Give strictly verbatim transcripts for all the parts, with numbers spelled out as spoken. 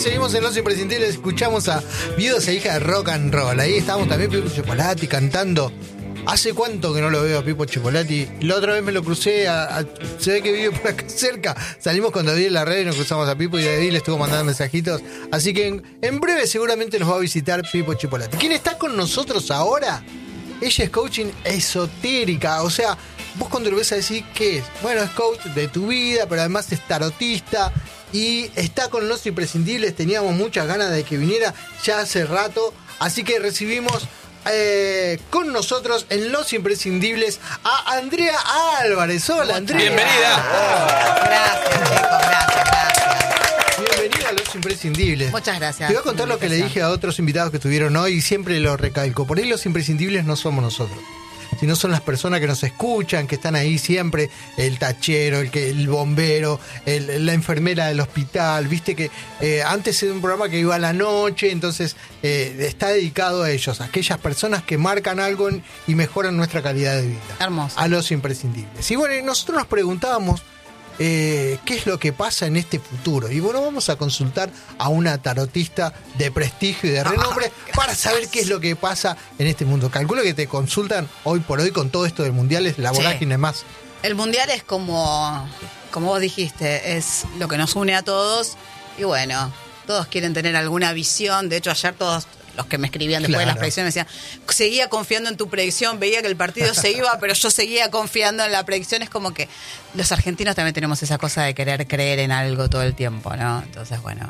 seguimos en Los Imprescindibles, escuchamos a Viudos e Hijas de Rock and Roll. Ahí estamos también Pipo Chipolati cantando. ¿Hace cuánto que no lo veo a Pipo Chipolati? La otra vez me lo crucé, a, a, se ve que vive por acá cerca. Salimos con David en la red y nos cruzamos a Pipo y David le estuvo mandando mensajitos. Así que en, en breve seguramente nos va a visitar Pipo Chipolati. ¿Quién está con nosotros ahora? Ella es coaching esotérica, o sea, vos cuando lo ves a decir, ¿qué es? Bueno, es coach de tu vida, pero además es tarotista y está con Los Imprescindibles. Teníamos muchas ganas de que viniera ya hace rato, así que recibimos eh, con nosotros en Los Imprescindibles a Andrea Álvarez. Hola, Andrea. Bienvenida. Oh, gracias, chicos, gracias, gracias. Bienvenida a Los Imprescindibles. Muchas gracias. Te voy a contar lo que le dije a otros invitados que estuvieron hoy y siempre lo recalco. Por ahí Los Imprescindibles no somos nosotros, sino son las personas que nos escuchan, que están ahí siempre, el tachero, el que el bombero, el, la enfermera del hospital, viste que eh, antes era un programa que iba a la noche, entonces eh, está dedicado a ellos, a aquellas personas que marcan algo en, y mejoran nuestra calidad de vida. Hermoso. A Los Imprescindibles. Y bueno, nosotros nos preguntábamos Eh, qué es lo que pasa en este futuro. Y bueno, vamos a consultar a una tarotista de prestigio y de renombre ah, para saber qué es lo que pasa en este mundo. Calculo que te consultan hoy por hoy con todo esto del mundial, es la vorágine sí. más. El mundial es como, como vos dijiste, es lo que nos une a todos. Y bueno, todos quieren tener alguna visión. De hecho, ayer todos los que me escribían después claro. de las predicciones me decían, seguía confiando en tu predicción, veía que el partido se iba, pero yo seguía confiando en la predicción. Es como que los argentinos también tenemos esa cosa de querer creer en algo todo el tiempo, ¿no? Entonces, bueno,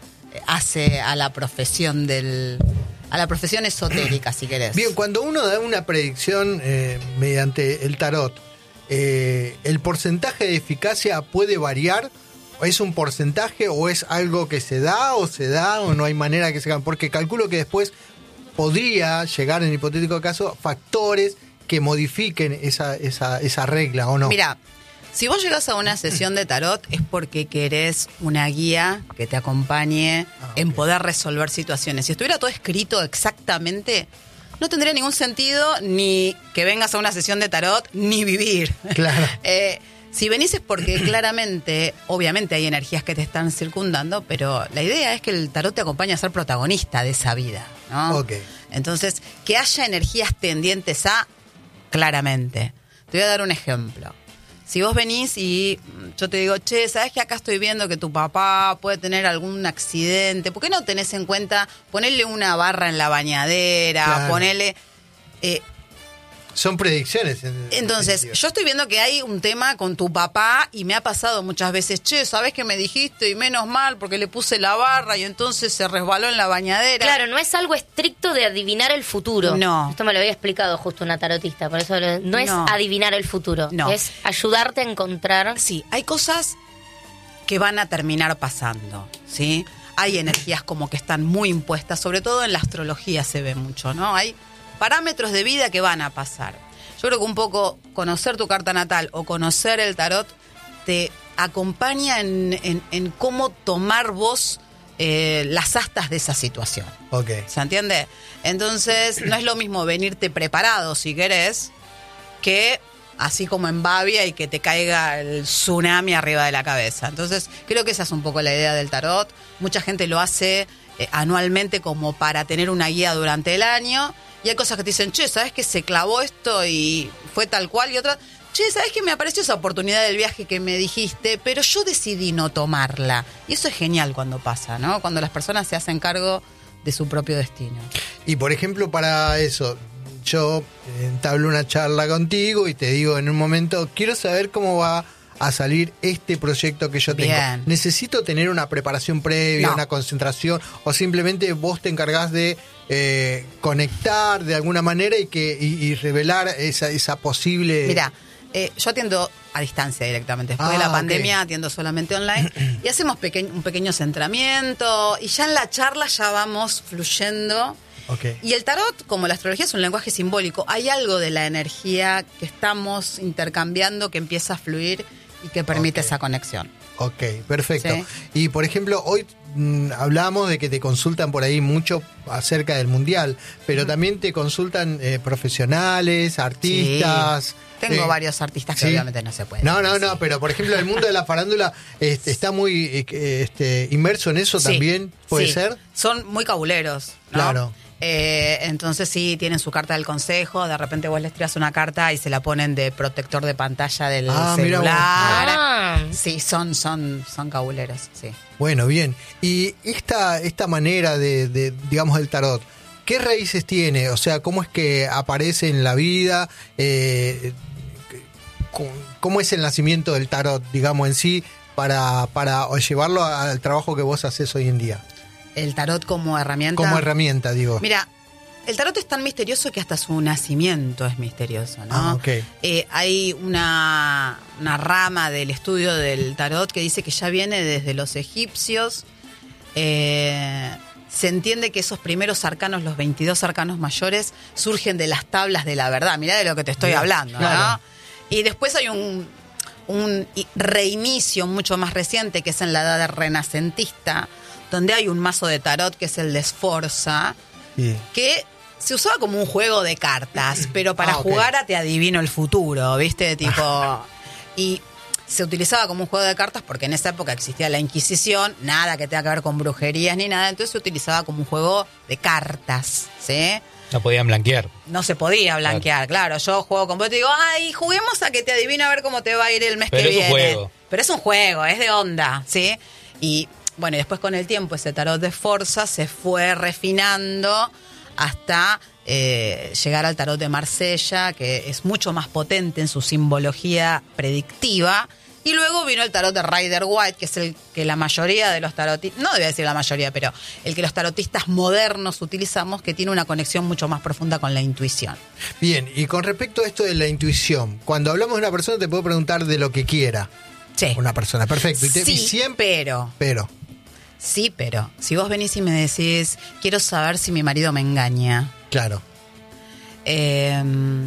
hace a la profesión del... a la profesión esotérica, si querés. Bien, cuando uno da una predicción eh, mediante el tarot, eh, ¿el porcentaje de eficacia puede variar? ¿Es un porcentaje o es algo que se da o se da o no hay manera que se hagan? Porque calculo que después podría llegar, en hipotético caso, factores que modifiquen esa, esa, esa regla, ¿o no? Mira, si vos llegás a una sesión de tarot es porque querés una guía que te acompañe ah, okay. en poder resolver situaciones. Si estuviera todo escrito exactamente, no tendría ningún sentido ni que vengas a una sesión de tarot ni vivir. Claro. eh, Si venís es porque claramente, obviamente hay energías que te están circundando, pero la idea es que el tarot te acompañe a ser protagonista de esa vida, ¿no? Ok. Entonces, que haya energías tendientes a, claramente. Te voy a dar un ejemplo. Si vos venís y yo te digo, che, ¿sabés que acá estoy viendo que tu papá puede tener algún accidente? ¿Por qué no tenés en cuenta ponerle una barra en la bañadera, claro. ponerle... Eh, Son predicciones. En, Entonces, en yo estoy viendo que hay un tema con tu papá y me ha pasado muchas veces, che, ¿sabés qué me dijiste? Y menos mal porque le puse la barra y entonces se resbaló en la bañadera. Claro, no es algo estricto de adivinar el futuro. No. Esto me lo había explicado justo una tarotista, por eso lo, no es no. adivinar el futuro. No. Es ayudarte a encontrar... Sí, hay cosas que van a terminar pasando, ¿sí? Hay energías como que están muy impuestas, sobre todo en la astrología se ve mucho, ¿no? Hay parámetros de vida que van a pasar. Yo creo que un poco conocer tu carta natal o conocer el tarot te acompaña en, en, en cómo tomar vos eh, las astas de esa situación. Ok. ¿Se entiende? Entonces, no es lo mismo venirte preparado, si querés, que así como en Babia y que te caiga el tsunami arriba de la cabeza. Entonces, creo que esa es un poco la idea del tarot. Mucha gente lo hace eh, anualmente como para tener una guía durante el año. Y hay cosas que te dicen, che, ¿sabes que se clavó esto y fue tal cual? Y otra, che, ¿sabes que me apareció esa oportunidad del viaje que me dijiste? Pero yo decidí no tomarla. Y eso es genial cuando pasa, ¿no? Cuando las personas se hacen cargo de su propio destino. Y por ejemplo, para eso, yo entablo una charla contigo y te digo en un momento, quiero saber cómo va a salir este proyecto que yo tengo. Bien. ¿Necesito tener una preparación previa, no. una concentración, o simplemente vos te encargás de eh, conectar de alguna manera y que y, y revelar esa, esa posible... Mira, eh, yo atiendo a distancia directamente. Después ah, de la pandemia okay. atiendo solamente online y hacemos peque- un pequeño centramiento y ya en la charla ya vamos fluyendo. Okay. Y el tarot, como la astrología, es un lenguaje simbólico. Hay algo de la energía que estamos intercambiando que empieza a fluir y que permite okay. esa conexión. Ok, perfecto. ¿Sí? Y por ejemplo, hoy mmm, hablábamos de que te consultan por ahí mucho acerca del mundial, pero uh-huh. también te consultan eh, profesionales, artistas. Sí. Tengo eh, varios artistas que ¿sí? obviamente no se pueden. No, no, decir. no, pero por ejemplo el mundo de la farándula este, está muy eh, este, inmerso en eso sí, también, ¿puede sí. ser? Son muy cabuleros, ¿no? Claro. Eh, entonces sí, tienen su carta del consejo, de repente vos les tiras una carta y se la ponen de protector de pantalla del Ah, mira vos. celular. Ah. Sí, son, son, son cabuleros, sí. Bueno, bien. Y esta, esta manera de, de, digamos, del tarot, ¿qué raíces tiene? O sea, ¿cómo es que aparece en la vida? Eh, ¿Cómo es el nacimiento del tarot, digamos, en sí, para, para llevarlo al trabajo que vos haces hoy en día? El tarot como herramienta. Como herramienta, digo. Mira, el tarot es tan misterioso que hasta su nacimiento es misterioso, ¿no? Ah, ok. Eh, hay una, una rama del estudio del tarot que dice que ya viene desde los egipcios. Eh, se entiende que esos primeros arcanos, los veintidós arcanos mayores, surgen de las tablas de la verdad. Mirá de lo que te estoy Mirá, hablando, claro. ¿no? Y después hay un, un reinicio mucho más reciente, que es en la edad renacentista, donde hay un mazo de tarot que es el de Sforza, Sí. que se usaba como un juego de cartas, pero para Ah, ok. jugar a te adivino el futuro, ¿viste? Tipo. Y se utilizaba como un juego de cartas porque en esa época existía la Inquisición, nada que tenga que ver con brujerías ni nada, entonces se utilizaba como un juego de cartas, ¿sí? No podían blanquear. No se podía blanquear, claro. Yo juego con vos y te digo, ay, juguemos a que te adivino a ver cómo te va a ir el mes Pero que es un viene. juego. Pero es un juego, es de onda, ¿sí? Y bueno, y después con el tiempo ese tarot de Sforza se fue refinando hasta eh, llegar al tarot de Marsella, que es mucho más potente en su simbología predictiva. Y luego vino el tarot de Rider White, que es el que la mayoría de los tarotistas, no debía decir la mayoría, pero el que los tarotistas modernos utilizamos, que tiene una conexión mucho más profunda con la intuición. Bien, y con respecto a esto de la intuición, cuando hablamos de una persona te puedo preguntar de lo que quiera. Sí. Una persona, perfecto. Y te, Sí, y siempre, pero... pero, Sí, pero si vos venís y me decís, quiero saber si mi marido me engaña, claro. eh,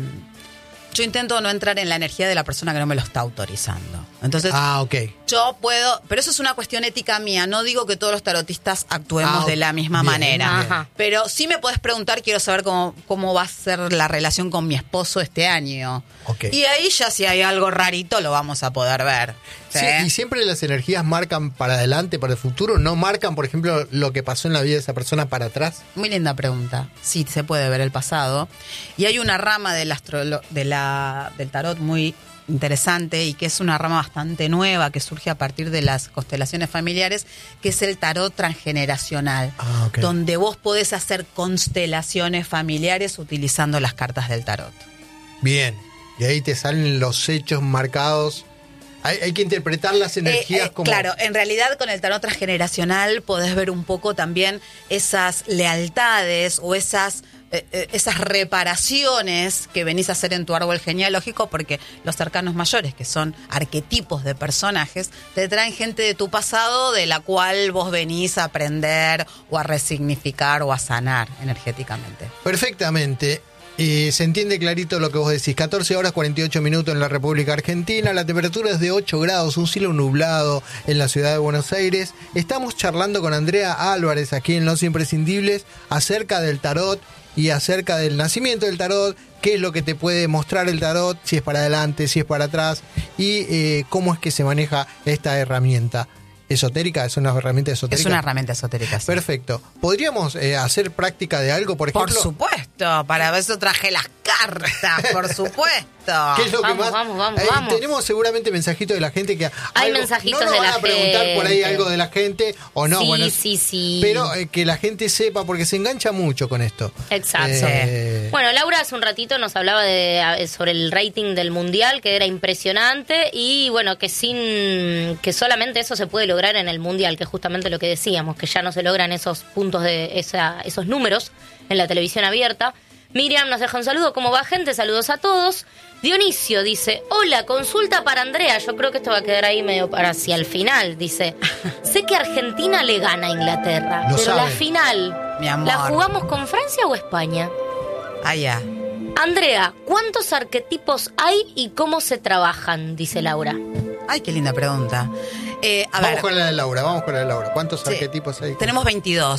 yo intento no entrar en la energía de la persona que no me lo está autorizando. Entonces, Ah, ok. yo puedo, pero eso es una cuestión ética mía. No digo que todos los tarotistas actuemos Ah, de la misma bien, manera. bien. Ajá. Pero sí me podés preguntar, quiero saber cómo, cómo va a ser la relación con mi esposo este año. Ok. Y ahí ya si hay algo rarito lo vamos a poder ver. ¿sí? Sí, y siempre las energías marcan para adelante, para el futuro, no marcan, por ejemplo, lo que pasó en la vida de esa persona para atrás. Muy linda pregunta. Sí, se puede ver el pasado. Y hay una rama del, astrolo- de la, del tarot muy interesante y que es una rama bastante nueva que surge a partir de las constelaciones familiares, que es el tarot transgeneracional, Ah, ok. donde vos podés hacer constelaciones familiares utilizando las cartas del tarot. Bien, y ahí te salen los hechos marcados. Hay, hay que interpretar las energías Eh, eh, como... Claro, en realidad con el tarot transgeneracional podés ver un poco también esas lealtades o esas, eh, eh, esas reparaciones que venís a hacer en tu árbol genealógico, porque los arcanos mayores, que son arquetipos de personajes, te traen gente de tu pasado de la cual vos venís a aprender o a resignificar o a sanar energéticamente. Perfectamente. Y se entiende clarito lo que vos decís. catorce horas cuarenta y ocho minutos en la República Argentina. La temperatura es de ocho grados, un cielo nublado en la ciudad de Buenos Aires. Estamos charlando con Andrea Álvarez aquí en Los Imprescindibles acerca del tarot y acerca del nacimiento del tarot, qué es lo que te puede mostrar el tarot, si es para adelante, si es para atrás y eh, cómo es que se maneja esta herramienta. ¿Esotérica? ¿Es una herramienta esotérica? Es una herramienta esotérica. Sí. Perfecto. ¿Podríamos eh, hacer práctica de algo, por ejemplo? Por supuesto, para eso traje las cartas, por supuesto. ¿Qué es lo Vamos, que más? vamos, vamos, Eh, vamos. Tenemos seguramente mensajitos de la gente que Hay algo- mensajitos no nos de van la a preguntar por ahí gente. algo de la gente o no, Sí, bueno, sí, sí. pero eh, que la gente sepa porque se engancha mucho con esto. Exacto. Eh, Bueno, Laura hace un ratito nos hablaba de, a- sobre el rating del mundial, que era impresionante y bueno, que sin que solamente eso se puede lograr en el mundial, que es justamente lo que decíamos, que ya no se logran esos puntos de esa, esos números en la televisión abierta. Miriam nos deja un saludo. ¿Cómo va, gente? Saludos a todos. Dionisio dice, hola, consulta para Andrea. Yo creo que esto va a quedar ahí medio para hacia el final. Dice, sé que Argentina le gana a Inglaterra, Lo pero sabe. la final, Mi amor. ¿la jugamos con Francia o España? Ah, ya. Andrea, ¿cuántos arquetipos hay y cómo se trabajan? Dice Laura. Ay, qué linda pregunta. Eh, a vamos ver, con la de Laura, vamos con la de Laura. ¿Cuántos sí, arquetipos hay? tenemos veintidós.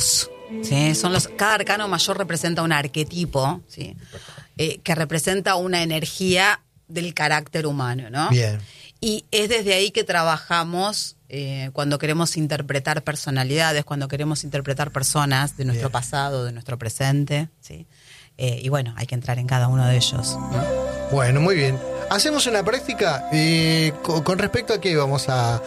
¿sí? Son los, cada arcano mayor representa un arquetipo, ¿sí? Eh, que representa una energía del carácter humano, ¿no? Bien. Y es desde ahí que trabajamos eh, cuando queremos interpretar personalidades, cuando queremos interpretar personas de nuestro Bien. pasado, de nuestro presente, ¿sí? Eh, y bueno, hay que entrar en cada uno de ellos, ¿no? Bueno, muy bien. Hacemos una práctica eh, con, con respecto a qué vamos a,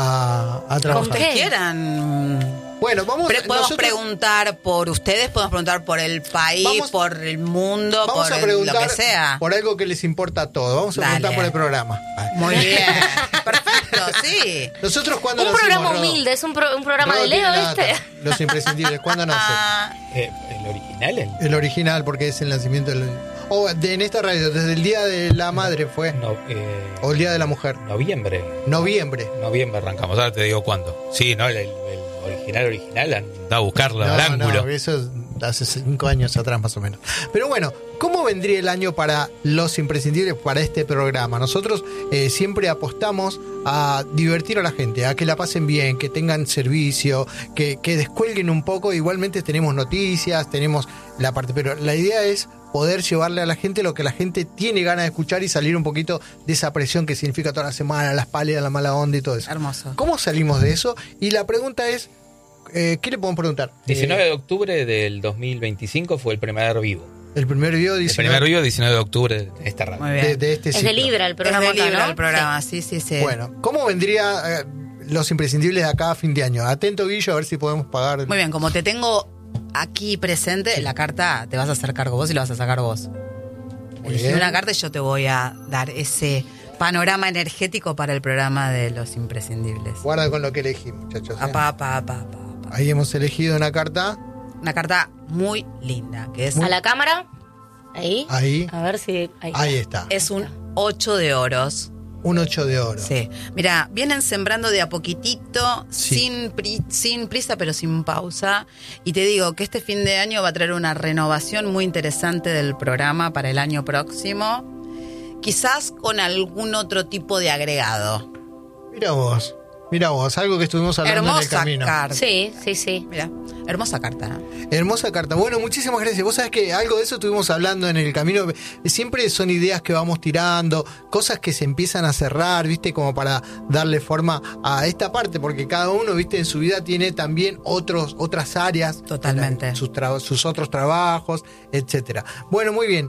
a, a trabajar. Como ustedes quieran. Bueno, vamos Pre- podemos nosotros preguntar por ustedes, podemos preguntar por el país, Vamos- por el mundo, vamos por a el- preguntar lo que sea. por algo que les importa a todos. Vamos a Dale. preguntar por el programa. Muy bien. Perfecto, sí. Nosotros cuando Un programa humilde, es un, pro- un programa de Leo, ¿viste? Los imprescindibles. ¿Cuándo nace? Ah, Eh, ¿El original? El, El original, porque es el nacimiento del... O de, en esta radio, desde el Día de la Madre fue. no, eh, O el Día de la Mujer. noviembre. Noviembre. Noviembre arrancamos. Ahora te digo cuándo. Sí, ¿no? El, el- el original, original, anda a buscarlo al No, ángulo. no, eso es hace cinco años atrás más o menos. Pero bueno, ¿cómo vendría el año para los imprescindibles, para este programa? Nosotros eh, siempre apostamos a divertir a la gente, a que la pasen bien, que tengan servicio, que, que descuelguen un poco. Igualmente tenemos noticias, tenemos la parte, pero la idea es poder llevarle a la gente lo que la gente tiene ganas de escuchar y salir un poquito de esa presión que significa toda la semana, las pálidas, la mala onda y todo eso. hermoso. ¿Cómo salimos de eso? Y la pregunta es, eh, ¿qué le podemos preguntar? diecinueve Eh, de octubre del dos mil veinticinco fue el primer vivo. el primer video El dice primer vivo, diecinueve de octubre de esta radio. Muy bien. de, de este Es de ciclo. Libra el Es programa de acá, Libra ¿no? el programa, sí, sí, sí. Bueno, ¿cómo vendría eh, los imprescindibles de acá a fin de año? Atento, Guillo, a ver si podemos pagar. Muy bien, como te tengo aquí presente, la carta te vas a hacer cargo vos y la vas a sacar vos. Muy Elegí bien. una carta y yo te voy a dar ese panorama energético para el programa de los imprescindibles. Guarda con lo que elegí, muchachos. ¿eh? Apa, apa, apa, apa, apa. Ahí hemos elegido una carta. Una carta muy linda, que es, A la cámara. Ahí. Ahí. A ver si. Ahí, Ahí está. es un ocho de oros. Un ocho de oro. Sí. Mira, vienen sembrando de a poquitito, Sí. sin, pri- sin prisa, pero sin pausa. Y te digo que este fin de año va a traer una renovación muy interesante del programa para el año próximo. Quizás con algún otro tipo de agregado. Mira vos. Mira vos, algo que estuvimos hablando en el Hermosa camino. carta. Sí, sí, sí. Mira, hermosa carta, ¿no? Hermosa carta. Bueno, muchísimas gracias. Vos sabés que algo de eso estuvimos hablando en el camino. Siempre son ideas que vamos tirando, cosas que se empiezan a cerrar, ¿viste? Como para darle forma a esta parte, porque cada uno, ¿viste? En su vida tiene también otros, otras áreas. Totalmente. Sus, tra- sus otros trabajos, etcétera. Bueno, muy bien.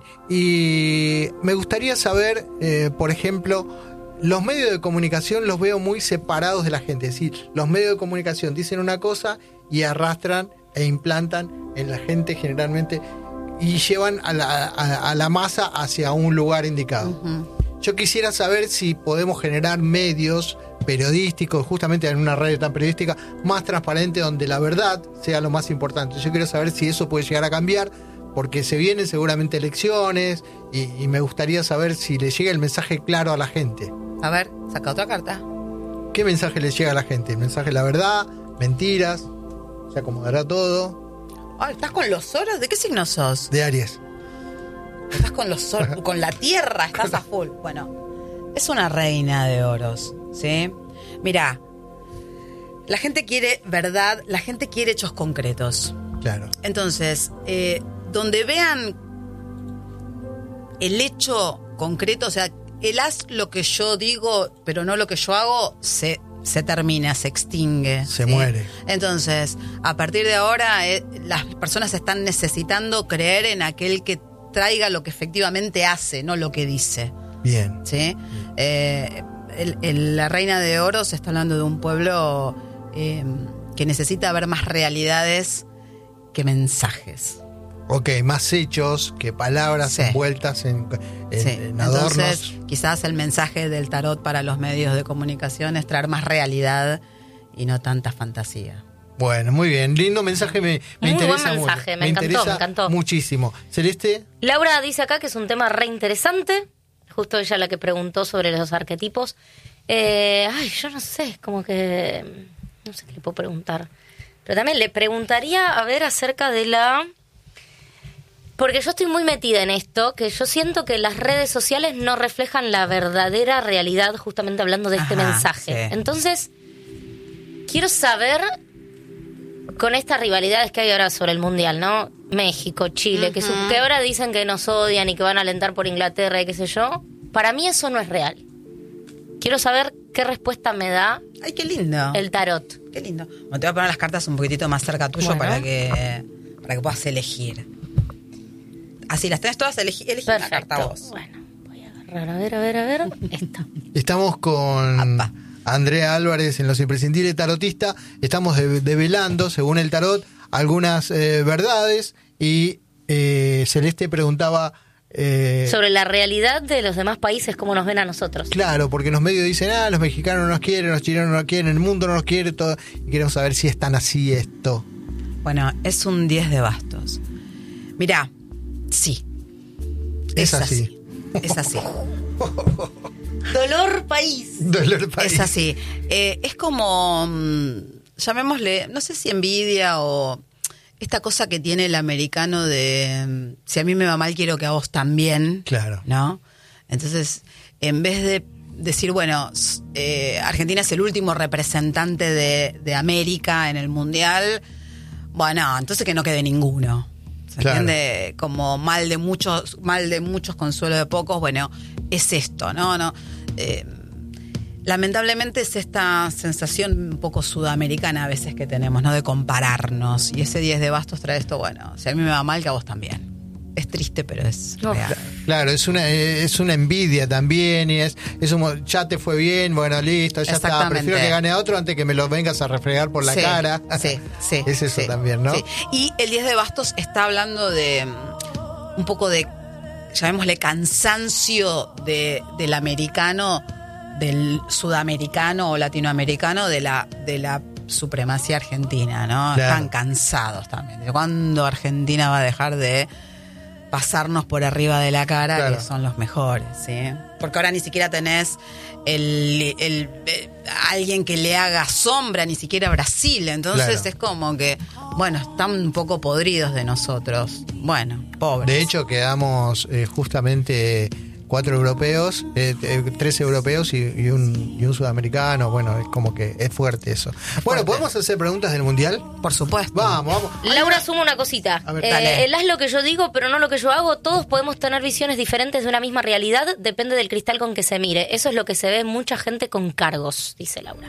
Y me gustaría saber, eh, por ejemplo, los medios de comunicación los veo muy separados de la gente. Es decir, los medios de comunicación dicen una cosa y arrastran e implantan en la gente generalmente y llevan a la, a, a la masa hacia un lugar indicado. Ujú. Yo quisiera saber si podemos generar medios periodísticos, justamente en una radio tan periodística, más transparente, donde la verdad sea lo más importante. Yo quiero saber si eso puede llegar a cambiar, porque se vienen seguramente elecciones y, y me gustaría saber si le llega el mensaje claro a la gente. A ver, saca otra carta. ¿Qué mensaje le llega a la gente? ¿El mensaje de la verdad? ¿Mentiras? ¿Se acomodará todo? Ay, ¿estás con los oros? ¿De qué signo sos? De Aries. Estás con los oros, con la tierra, estás a full. Bueno, es una reina de oros, ¿sí? Mira, la gente quiere verdad, la gente quiere hechos concretos. Claro. Entonces, eh, donde vean el hecho concreto, o sea, el haz lo que yo digo, pero no lo que yo hago, se, se termina, se extingue. Se ¿sí? muere. Entonces, a partir de ahora, eh, las personas están necesitando creer en aquel que traiga lo que efectivamente hace, no lo que dice. Bien. ¿Sí? Eh, el- el- la Reina de Oro se está hablando de un pueblo eh, que necesita ver más realidades que mensajes. Ok, más hechos que palabras Sí. envueltas en, en- Sí. en adornos. Entonces, quizás el mensaje del tarot para los medios de comunicación es traer más realidad y no tanta fantasía. Bueno, muy bien. Lindo mensaje, me, me Muy interesa buen mensaje, mucho. me encantó, interesa me encantó. muchísimo. Celeste, Laura dice acá que es un tema re interesante. Justo ella la que preguntó sobre los arquetipos. Eh, ay, yo no sé, como que... No sé qué le puedo preguntar. Pero también le preguntaría, a ver, acerca de la... Porque yo estoy muy metida en esto, que yo siento que las redes sociales no reflejan la verdadera realidad, justamente hablando de este Ajá, mensaje. sí. Entonces, quiero saber con estas rivalidades que hay ahora sobre el Mundial, ¿no? México, Chile, uh-huh. que, su, que ahora dicen que nos odian y que van a alentar por Inglaterra y qué sé yo. Para mí eso no es real. Quiero saber qué respuesta me da. Ay, qué lindo. El tarot. Qué lindo. Bueno, te voy a poner las cartas un poquitito más cerca tuyo bueno. para que para que puedas elegir. Así las tenés todas, elegí, elegí una carta vos. Bueno, voy a agarrar, a ver, a ver, a ver. Esta. Estamos con Apa. Andrea Álvarez en Los Imprescindibles Tarotista. Estamos de, develando, según el tarot, algunas eh, verdades. Y eh, Celeste preguntaba... Eh, sobre la realidad de los demás países, cómo nos ven a nosotros. Claro, porque los medios dicen, ah, los mexicanos no nos quieren, los chilenos no nos quieren, el mundo no nos quiere, todo. Y queremos saber si es tan así esto. Bueno, es un diez de bastos. Mirá, sí. Es, es así. así. Es así. Dolor país. Dolor país. Es así. Eh, es como, llamémosle, no sé si envidia o... esta cosa que tiene el americano de si a mí me va mal quiero que a vos también, claro, ¿no? Entonces, en vez de decir, bueno, eh, Argentina es el último representante de, de América en el Mundial, bueno, entonces que no quede ninguno. ¿Se claro. entiende? Como mal de muchos, mal de muchos, consuelo de pocos, bueno, es esto, ¿no? no eh, Lamentablemente es esta sensación un poco sudamericana a veces que tenemos, ¿no? De compararnos. Y ese diez de bastos trae esto, bueno, si a mí me va mal, que a vos también. Es triste, pero es no, real. Claro, es una es una envidia también. Y es, es un, ya te fue bien, bueno, listo, ya está. Prefiero que gane a otro antes que me lo vengas a refregar por la sí, cara. Sí, sí. Es eso sí, también, ¿no? Sí. Y el diez de bastos está hablando de un poco de, llamémosle, cansancio de, del americano, del sudamericano o latinoamericano de la de la supremacía argentina, ¿no? Claro. Están cansados también. ¿De cuándo Argentina va a dejar de pasarnos por arriba de la cara, claro, que son los mejores, ¿sí? Porque ahora ni siquiera tenés el, el, el alguien que le haga sombra, ni siquiera Brasil. Entonces claro, es como que, bueno, están un poco podridos de nosotros. Bueno, pobres. De hecho, quedamos eh, justamente... cuatro europeos, eh, eh, tres europeos y, y, un, y un sudamericano. Bueno, es como que es fuerte eso. Es fuerte. Bueno, ¿podemos hacer preguntas del Mundial? Por supuesto. Vamos, vamos. Laura, suma una cosita. A ver, eh, el haz lo que yo digo, pero no lo que yo hago. Todos podemos tener visiones diferentes de una misma realidad. Depende del cristal con que se mire. Eso es lo que se ve en mucha gente con cargos, dice Laura.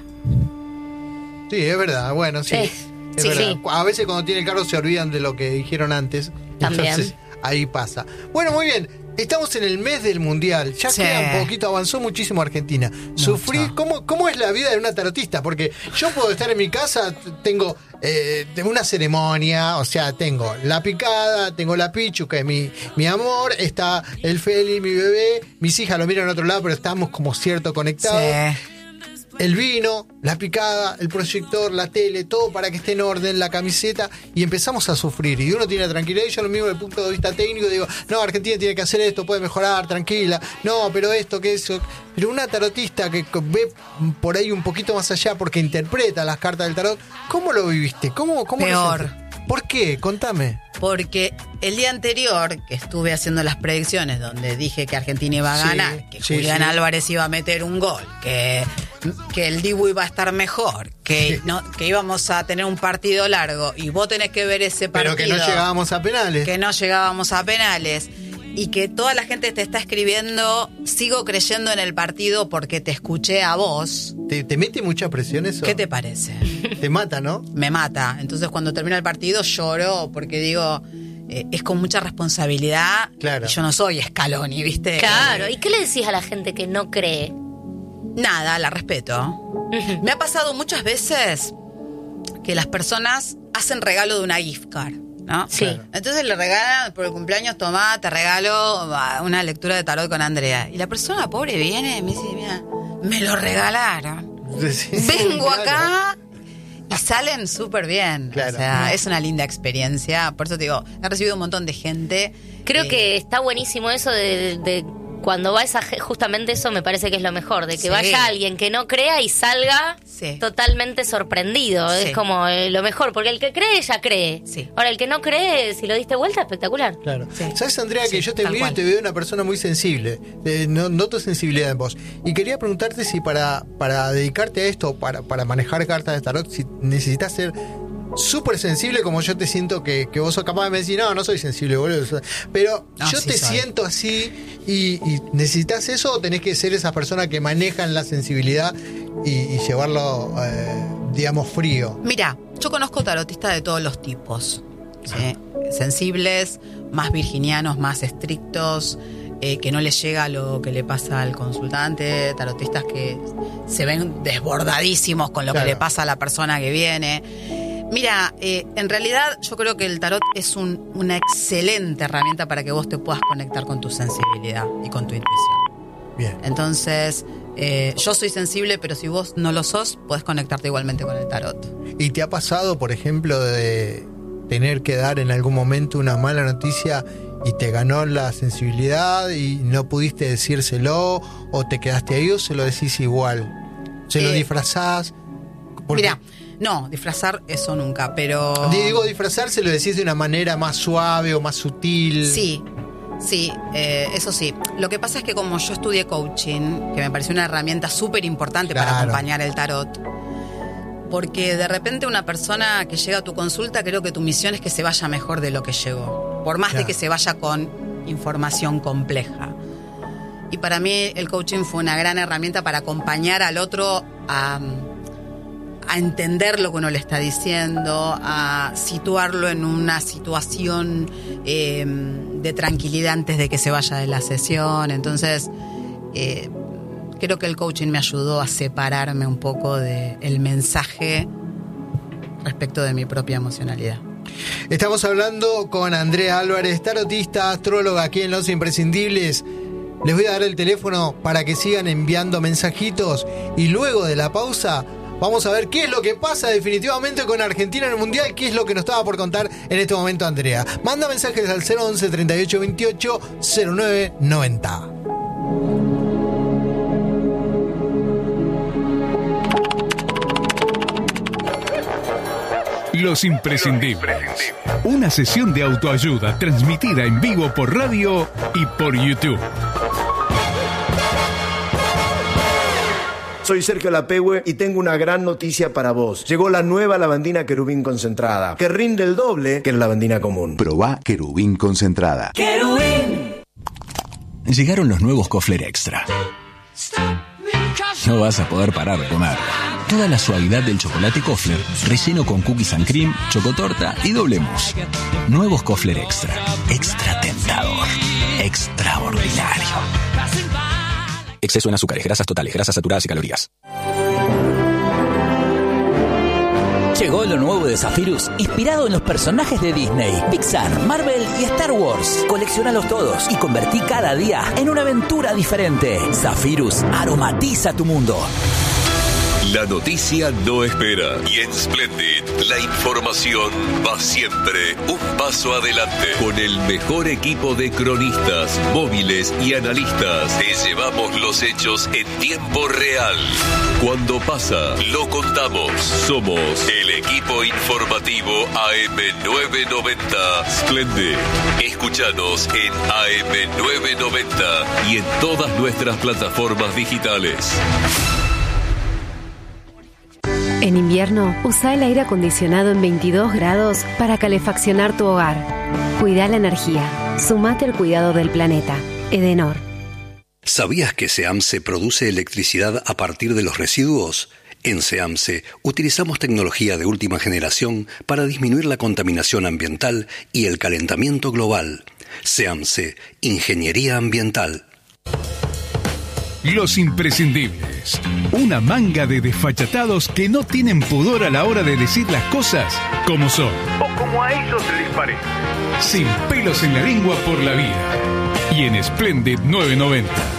Sí, es verdad. Bueno, sí. Es, es sí, verdad. sí. A veces cuando tienen cargos se olvidan de lo que dijeron antes. También. Entonces, ahí pasa. Bueno, muy bien. Estamos en el mes del Mundial. Ya sí, queda un poquito, avanzó muchísimo Argentina. Sufrí, ¿cómo, ¿Cómo es la vida de una tarotista? Porque yo puedo estar en mi casa, tengo eh, una ceremonia, o sea, tengo la picada, tengo la pichu, que es mi, mi amor, está el Feli, mi bebé, mis hijas lo miran en otro lado, pero estamos como cierto conectados. Sí. El vino, la picada, el proyector, la tele, todo para que esté en orden, la camiseta, y empezamos a sufrir. Y uno tiene la tranquilidad, y yo lo mismo desde el punto de vista técnico, digo, no, Argentina tiene que hacer esto, puede mejorar, tranquila, no, pero esto, que eso. Pero una tarotista que ve por ahí un poquito más allá porque interpreta las cartas del tarot, ¿cómo lo viviste? ¿Cómo, cómo Peor. Lo ¿Por qué? Contame. Porque el día anterior que estuve haciendo las predicciones donde dije que Argentina iba a sí, ganar, que sí, Julián sí. Álvarez iba a meter un gol, que, que el Dibu iba a estar mejor, que, sí. no, que íbamos a tener un partido largo y vos tenés que ver ese partido. Pero que no llegábamos a penales. Que no llegábamos a penales. Y que toda la gente te está escribiendo, sigo creyendo en el partido porque te escuché a vos. ¿Te, te mete mucha presión eso? ¿Qué te parece? Te mata, ¿no? Me mata. Entonces cuando termina el partido lloro porque digo, eh, es con mucha responsabilidad. Claro. Y yo no soy Scaloni, ¿viste? Claro. ¿Y qué le decís a la gente que no cree? Nada, la respeto. Me ha pasado muchas veces que las personas hacen regalo de una gift card, ¿no? Sí. Claro. Entonces le regalan por el cumpleaños, tomá, te regalo una lectura de tarot con Andrea. Y la persona pobre viene y me dice, mira, me lo regalaron. Sí, Vengo claro. acá y salen súper bien. Claro. O sea, es una linda experiencia. Por eso te digo, he recibido un montón de gente. Creo eh, que está buenísimo eso de... de cuando va esa, justamente eso me parece que es lo mejor, de que sí. vaya alguien que no crea y salga sí. totalmente sorprendido. Sí. Es como eh, lo mejor, porque el que cree ya cree. Sí. Ahora, el que no cree, si lo diste vuelta, espectacular. Claro. Sí. ¿Sabes, Andrea, que Sí, yo te tal veo y cual. te veo una persona muy sensible? Eh, no, noto sensibilidad en vos. Y quería preguntarte si para, para dedicarte a esto, para, para manejar cartas de tarot, si necesitas ser súper sensible como yo te siento que, que vos sos capaz de me decir, no, no soy sensible, boludo. Pero No, yo sí te soy. siento así y, y necesitas eso o tenés que ser esas personas que manejan la sensibilidad y, y llevarlo, eh, digamos, frío. Mira, yo conozco tarotistas de todos los tipos, ¿sí? Sensibles, más virginianos, más estrictos, eh, que no les llega lo que le pasa al consultante, tarotistas que se ven desbordadísimos con lo Claro. que le pasa a la persona que viene. Mira, eh, en realidad yo creo que el tarot es un- una excelente herramienta para que vos te puedas conectar con tu sensibilidad y con tu intuición. Bien. Entonces, eh, yo soy sensible, pero si vos no lo sos, podés conectarte igualmente con el tarot. ¿Y te ha pasado, por ejemplo, de tener que dar en algún momento una mala noticia y te ganó la sensibilidad y no pudiste decírselo o te quedaste ahí o se lo decís igual? ¿Se lo Eh, disfrazás? Porque- Mira, no, disfrazar eso nunca, pero... Digo, disfrazar se lo decís de una manera más suave o más sutil. Sí, sí, eh, eso sí. Lo que pasa es que como yo estudié coaching, que me pareció una herramienta súper importante para Claro. acompañar el tarot, porque de repente una persona que llega a tu consulta, creo que tu misión es que se vaya mejor de lo que llegó, por más Claro. de que se vaya con información compleja. Y para mí el coaching fue una gran herramienta para acompañar al otro a, a entender lo que uno le está diciendo, a situarlo en una situación eh, de tranquilidad antes de que se vaya de la sesión. Entonces, eh, creo que el coaching me ayudó a separarme un poco del mensaje respecto de mi propia emocionalidad. Estamos hablando con Andrea Álvarez, tarotista, astróloga aquí en Los Imprescindibles. Les voy a dar el teléfono para que sigan enviando mensajitos y luego de la pausa vamos a ver qué es lo que pasa definitivamente con Argentina en el Mundial, qué es lo que nos estaba por contar en este momento Andrea. Manda mensajes al cero once, treinta y ocho veintiocho, cero nueve noventa. Los Imprescindibles. Una sesión de autoayuda transmitida en vivo por radio y por YouTube. Soy Sergio Lapehue y tengo una gran noticia para vos. Llegó la nueva lavandina querubín concentrada, que rinde el doble que la lavandina común. Probá querubín concentrada. Llegaron los nuevos Kofler Extra. No vas a poder parar de comer. Toda la suavidad del chocolate Kofler, relleno con cookies and cream, chocotorta y doble mousse. Nuevos Kofler Extra. Extra tentador. Extraordinario. Exceso en azúcares, grasas totales, grasas saturadas y calorías. Llegó lo nuevo de Zephyrus, inspirado en los personajes de Disney, Pixar, Marvel y Star Wars. Colecciónalos todos y convertí cada día en una aventura diferente. Zephyrus aromatiza tu mundo. La noticia no espera y en Splendid la información va siempre un paso adelante. Con el mejor equipo de cronistas, móviles y analistas, te llevamos los hechos en tiempo real. Cuando pasa, lo contamos. Somos el equipo informativo A M novecientos noventa Splendid. Escúchanos en A M novecientos noventa y en todas nuestras plataformas digitales. En invierno, usa el aire acondicionado en veintidós grados para calefaccionar tu hogar. Cuida la energía. Sumate al cuidado del planeta. Edenor. ¿Sabías que SEAMSE produce electricidad a partir de los residuos? En SEAMSE utilizamos tecnología de última generación para disminuir la contaminación ambiental y el calentamiento global. SEAMSE, Ingeniería Ambiental. Los Imprescindibles. Una manga de desfachatados que no tienen pudor a la hora de decir las cosas como son. O como a ellos les parece. Sin pelos en la lengua por la vida. Y en Splendid novecientos noventa.